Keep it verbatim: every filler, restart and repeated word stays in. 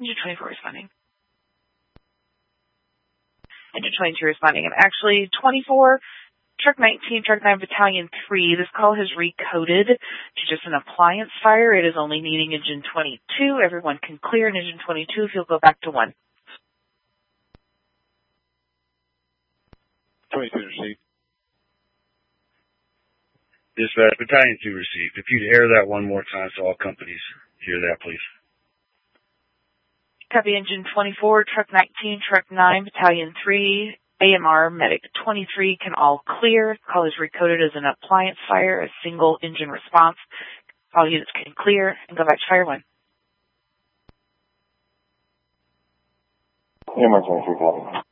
Engine twenty-four responding. Engine twenty-two responding. I'm actually twenty-four, Truck nineteen, Truck nine, Battalion three. This call has recoded to just an appliance fire. It is only needing Engine twenty-two. Everyone can clear in Engine twenty-two if you'll go back to one. twenty-two received. Dispatch, Battalion two received. If you'd air that one more time so all companies hear that, please. Copy Engine twenty-four, Truck nineteen, Truck nine, Battalion three, A M R, Medic twenty-three can all clear. Call is recoded as an appliance fire, a single engine response. All units can clear and go back to Fire one. A M R twenty-three, copy.